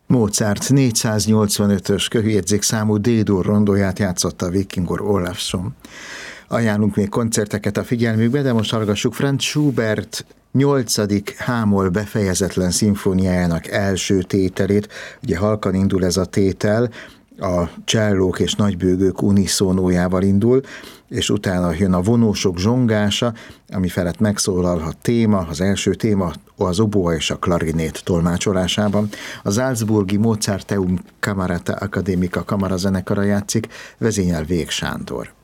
Mozart 485-ös köhjegyzékszámú D-dur rondóját játszotta Vikingur Olafsson. Ajánlunk még koncerteket a figyelmükbe, de most hallgassuk Franz Schubert 8. H-moll befejezetlen szimfóniájának első tételét. Ugye halkan indul ez a tétel, a csellók és nagybőgők uniszónójával indul, és utána jön a vonósok zsongása, ami felett megszólal a téma, az első téma, az oboa és a klarinét tolmácsolásában. A salzburgi Mozarteum Camerata Academica kamarazenekara játszik, vezényel Vég Sándor.